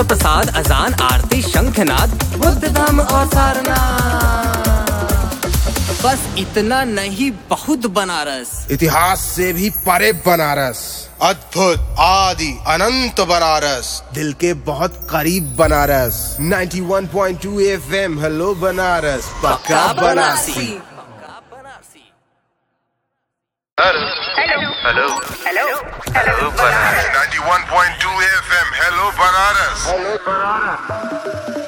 प्रसाद, अजान, आरती, शंखनाद, बुद्ध धाम और सारनाथ। बस इतना नहीं, बहुत बनारस। इतिहास से भी परे बनारस, अद्भुत, आदि, अनंत बनारस, दिल के बहुत करीब बनारस। 91.2 FM, हेलो बनारस, पक्का Banarasi. Hello hello hello hello Banaras. 91.2 FM, hello Banaras.